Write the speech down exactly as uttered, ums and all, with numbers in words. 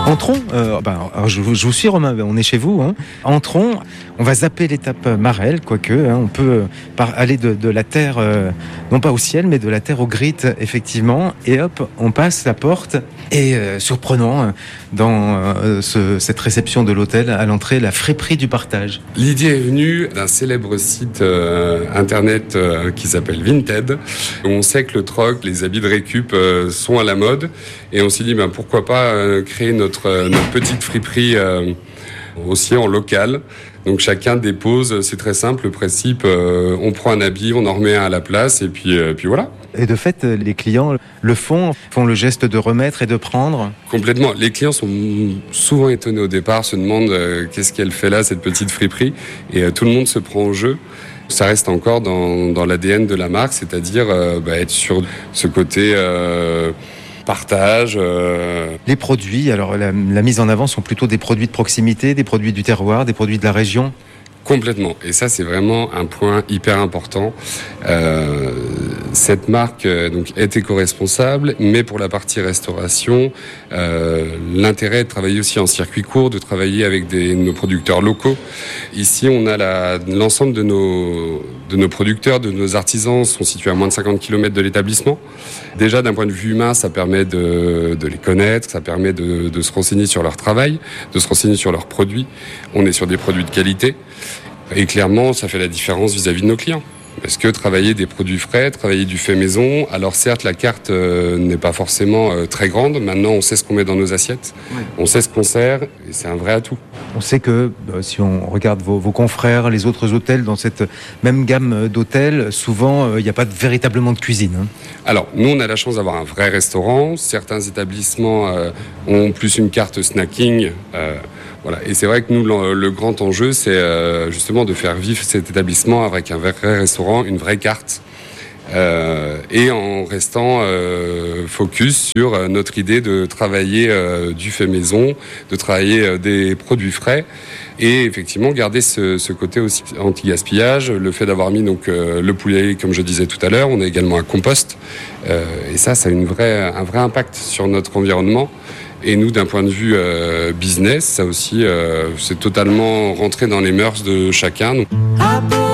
Entrons, euh, ben, alors je, je vous suis Romain, on est chez vous. Hein. Entrons, on va zapper l'étape Marelle, quoique hein, on peut par, aller de, de la terre, euh, non pas au ciel, mais de la terre au grit, effectivement. Et hop, on passe la porte. Et euh, surprenant, dans euh, ce, cette réception de l'hôtel, à l'entrée, la friperie du partage. L'idée est venue d'un célèbre site euh, internet euh, qui s'appelle Vinted, où on sait que le troc, les habits de récup euh, sont à la mode. Et on s'est dit, ben, pourquoi pas euh, créer notre, euh, notre petite friperie euh, aussi en local. Donc chacun dépose, c'est très simple, le principe, euh, on prend un habit, on en remet un à la place, et puis, euh, puis voilà. Et de fait, les clients le font, font le geste de remettre et de prendre. Complètement. Les clients sont souvent étonnés au départ, se demandent euh, qu'est-ce qu'elle fait là, cette petite friperie, et euh, tout le monde se prend au jeu. Ça reste encore dans, dans l'A D N de la marque, c'est-à-dire euh, bah, être sur ce côté euh, partage. Euh... Les produits, alors la, la mise en avant sont plutôt des produits de proximité, des produits du terroir, des produits de la région. Complètement. Et ça, c'est vraiment un point hyper important. Euh, cette marque euh, donc est éco-responsable, mais pour la partie restauration, euh, l'intérêt est de travailler aussi en circuit court, de travailler avec des, nos producteurs locaux. Ici, on a la, l'ensemble de nos, de nos producteurs, de nos artisans sont situés à moins de cinquante kilomètres de l'établissement. Déjà, d'un point de vue humain, ça permet de, de les connaître, ça permet de, de se renseigner sur leur travail, de se renseigner sur leurs produits. On est sur des produits de qualité. Et clairement, ça fait la différence vis-à-vis de nos clients. Parce que travailler des produits frais, travailler du fait maison, alors certes, la carte euh, n'est pas forcément euh, très grande. Maintenant, on sait ce qu'on met dans nos assiettes, ouais. On sait ce qu'on sert, et c'est un vrai atout. On sait que, euh, si on regarde vos, vos confrères, les autres hôtels, dans cette même gamme d'hôtels, souvent, il euh, n'y a pas de, véritablement de cuisine. Hein. Alors, nous, on a la chance d'avoir un vrai restaurant. Certains établissements euh, ont plus une carte snacking. Euh, Voilà. Et c'est vrai que nous, le, le grand enjeu, c'est euh, justement de faire vivre cet établissement avec un vrai restaurant, une vraie carte, euh, et en restant euh, focus sur notre idée de travailler euh, du fait maison, de travailler euh, des produits frais, et effectivement garder ce, ce côté aussi anti-gaspillage. Le fait d'avoir mis donc euh, le poulet, comme je disais tout à l'heure, on a également un compost, euh, et ça, ça a une vraie, un vrai impact sur notre environnement. Et nous, d'un point de vue euh, business, ça aussi, euh, c'est totalement rentré dans les mœurs de chacun. Donc...